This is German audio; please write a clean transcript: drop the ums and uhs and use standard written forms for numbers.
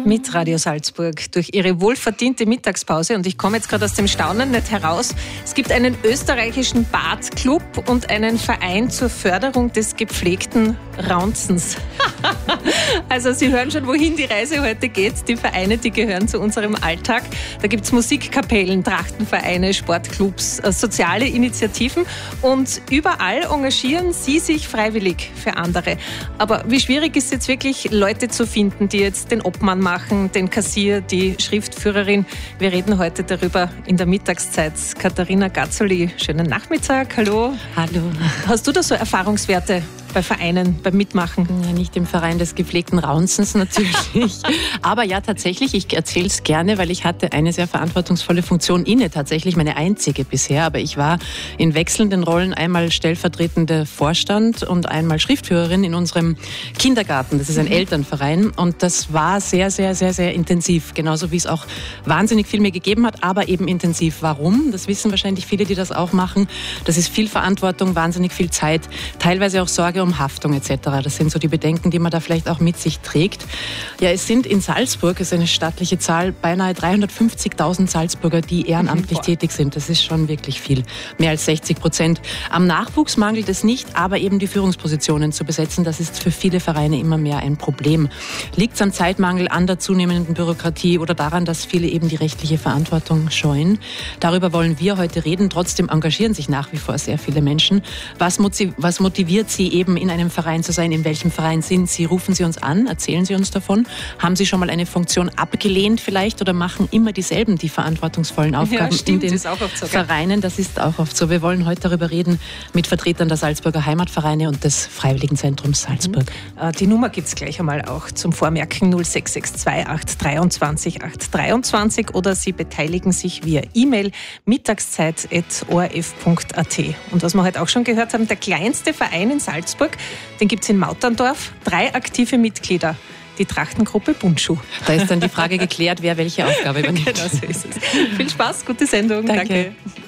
mit Radio Salzburg durch ihre wohlverdiente Mittagspause. Und ich komme jetzt gerade aus dem Staunen nicht heraus. Es gibt einen österreichischen Badclub und einen Verein zur Förderung des gepflegten Raunzens. Also Sie hören schon, wohin die Reise heute geht. Die Vereine, die gehören zu unserem Alltag. Da gibt es Musikkapellen, Trachtenvereine, Sportclubs, soziale Initiativen. Und überall engagieren Sie sich freiwillig für andere. Aber wie schwierig ist es jetzt wirklich, Leute zu finden, die jetzt den Obmann machen, den Kassier, die Schriftführerin? Wir reden heute darüber in der Mittagszeit. Katharina Gazzoli, schönen Nachmittag. Hallo. Hallo. Hast du da so Erfahrungswerte bei Vereinen, beim Mitmachen? Ja, nicht im Verein des gepflegten Raunzens natürlich. Aber ja, tatsächlich, ich erzähle es gerne, weil ich hatte eine sehr verantwortungsvolle Funktion inne, tatsächlich meine einzige bisher. Aber ich war in wechselnden Rollen einmal stellvertretende Vorstand und einmal Schriftführerin in unserem Kindergarten. Das ist ein Elternverein und das war sehr, sehr, sehr, sehr intensiv. Genauso wie es auch wahnsinnig viel mir gegeben hat, aber eben intensiv. Warum? Das wissen wahrscheinlich viele, die das auch machen. Das ist viel Verantwortung, wahnsinnig viel Zeit, teilweise auch Sorge um Haftung etc. Das sind so die Bedenken, die man da vielleicht auch mit sich trägt. Ja, es sind in Salzburg, das ist eine stattliche Zahl, beinahe 350.000 Salzburger, die ehrenamtlich tätig sind. Das ist schon wirklich viel. Mehr als 60%. Am Nachwuchs mangelt es nicht, aber eben die Führungspositionen zu besetzen, das ist für viele Vereine immer mehr ein Problem. Liegt es am Zeitmangel, an der zunehmenden Bürokratie oder daran, dass viele eben die rechtliche Verantwortung scheuen? Darüber wollen wir heute reden. Trotzdem engagieren sich nach wie vor sehr viele Menschen. Was motiviert Sie eben in einem Verein zu sein? In welchem Verein sind Sie? Rufen Sie uns an, erzählen Sie uns davon. Haben Sie schon mal eine Funktion abgelehnt vielleicht oder machen immer dieselben die verantwortungsvollen Aufgaben in den Vereinen? Das ist auch oft so. Wir wollen heute darüber reden mit Vertretern der Salzburger Heimatvereine und des Freiwilligenzentrums Salzburg. Die Nummer gibt es gleich einmal auch zum Vormerken 0662 823 823 oder Sie beteiligen sich via E-Mail mittagszeit@orf.at. Und was wir heute auch schon gehört haben, der kleinste Verein in Salzburg, den gibt es in Mauterndorf, 3 aktive Mitglieder. Die Trachtengruppe Bundschuh. Da ist dann die Frage geklärt, wer welche Aufgabe übernimmt. Genau so ist es. Viel Spaß, gute Sendung. Danke.